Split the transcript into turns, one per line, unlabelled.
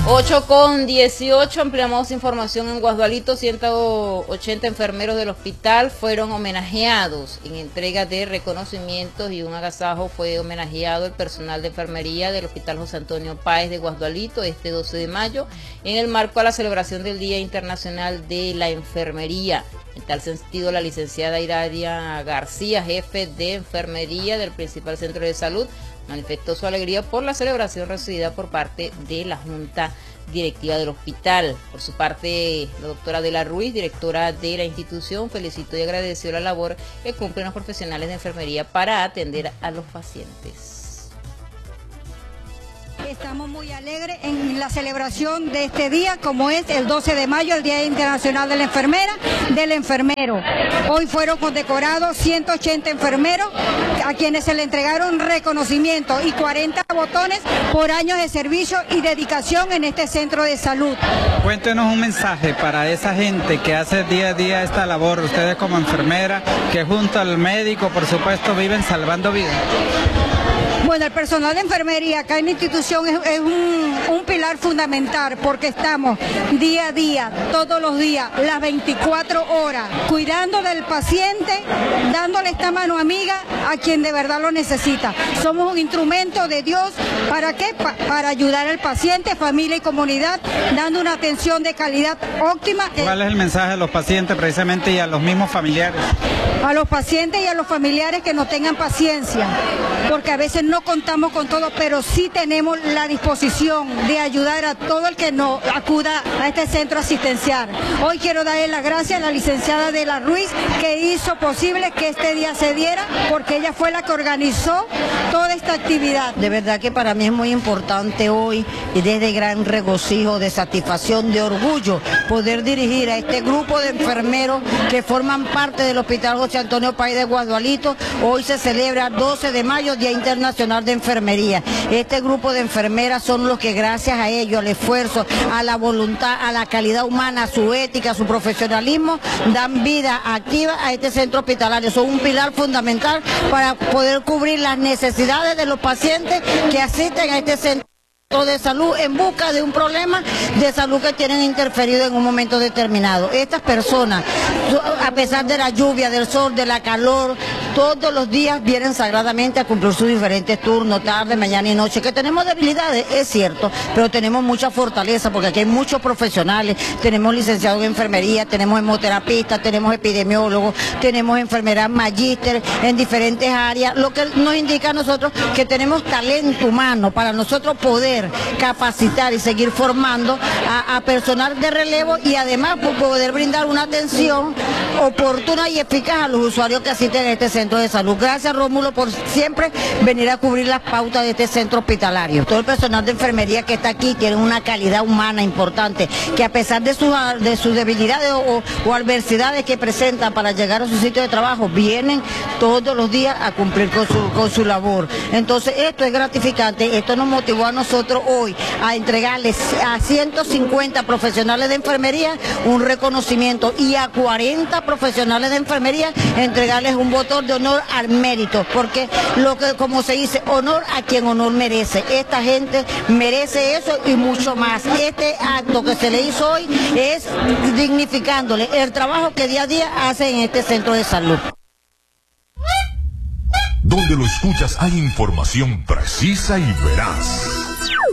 8:18, ampliamos información en Guasdualito. 180 enfermeros del hospital fueron homenajeados en entrega de reconocimientos y un agasajo fue homenajeado el personal de enfermería del Hospital José Antonio Páez de Guasdualito este 12 de mayo en el marco a la celebración del Día Internacional de la Enfermería. En tal sentido, la licenciada Iradia García, jefe de enfermería del principal centro de salud, manifestó su alegría por la celebración recibida por parte de la Junta Directiva del hospital. Por su parte, la doctora Adela Ruiz, directora de la institución, felicitó y agradeció la labor que cumplen los profesionales de enfermería para atender a los pacientes.
Estamos muy alegres en la celebración de este día, como es el 12 de mayo, el Día Internacional de la Enfermera, del Enfermero. Hoy fueron condecorados 180 enfermeros a quienes se le entregaron reconocimiento y 40 botones por años de servicio y dedicación en este centro de salud.
Cuéntenos un mensaje para esa gente que hace día a día esta labor, ustedes como enfermera, que junto al médico, por supuesto, viven salvando vidas.
Bueno, el personal de enfermería acá en la institución es un pilar fundamental porque estamos día a día, todos los días, las 24 horas, cuidando del paciente, dándole esta mano amiga a quien de verdad lo necesita. Somos un instrumento de Dios, ¿para qué? Para ayudar al paciente, familia y comunidad, dando una atención de calidad óptima.
¿Cuál es el mensaje a los pacientes precisamente y a los mismos familiares?
A los pacientes y a los familiares que no tengan paciencia, porque a veces no contamos con todo, pero sí tenemos la disposición de ayudar a todo el que no acuda a este centro asistencial. Hoy quiero darle las gracias a la licenciada Adela Ruiz, que hizo posible que este día se diera, porque ella fue la que organizó toda esta actividad.
De verdad que para mí es muy importante hoy, y desde gran regocijo, de satisfacción, de orgullo, poder dirigir a este grupo de enfermeros que forman parte del Hospital José Antonio Páez de Guasdualito. Hoy se celebra 12 de mayo, Día Internacional de Enfermería. Este grupo de enfermeras son los que, gracias a ellos, al esfuerzo, a la voluntad, a la calidad humana, a su ética, a su profesionalismo, dan vida activa a este centro hospitalario. Son un pilar fundamental para poder cubrir las necesidades de los pacientes que asisten a este centro de salud en busca de un problema de salud que tienen interferido en un momento determinado. Estas personas, a pesar de la lluvia, del sol, de la calor, todos los días vienen sagradamente a cumplir sus diferentes turnos, tarde, mañana y noche. Que tenemos debilidades, es cierto, pero tenemos mucha fortaleza porque aquí hay muchos profesionales. Tenemos licenciados en enfermería, tenemos hemoterapistas, tenemos epidemiólogos, tenemos enfermeras magíster en diferentes áreas, lo que nos indica a nosotros que tenemos talento humano para nosotros poder capacitar y seguir formando a personal de relevo y además poder brindar una atención oportuna y eficaz a los usuarios que asisten a este centro de salud. Gracias, Rómulo, por siempre venir a cubrir las pautas de este centro hospitalario. Todo el personal de enfermería que está aquí tiene una calidad humana importante, que a pesar de sus debilidades o adversidades que presentan para llegar a su sitio de trabajo, vienen todos los días a cumplir con su labor. Entonces, esto es gratificante, esto nos motivó a nosotros hoy a entregarles a 150 profesionales de enfermería un reconocimiento y a 40 profesionales de enfermería entregarles un botón de honor al mérito, porque como se dice, honor a quien honor merece. Esta gente merece eso y mucho más. Este acto que se le hizo hoy es dignificándole el trabajo que día a día hacen en este centro de salud.
Donde lo escuchas hay información precisa y veraz.